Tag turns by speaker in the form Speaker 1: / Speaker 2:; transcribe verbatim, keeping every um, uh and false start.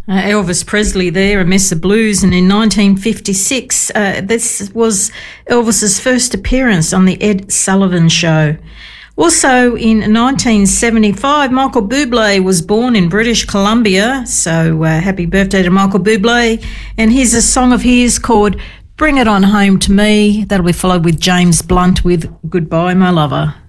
Speaker 1: Uh, Elvis Presley there, A Mess of Blues, and in nineteen fifty-six, uh, this was Elvis's first appearance on the Ed Sullivan Show. Also in nineteen seventy-five, Michael Bublé was born in British Columbia, so uh, happy birthday to Michael Bublé. And here's a song of his called Bring It On Home to Me. That'll be followed with James Blunt with Goodbye My Lover.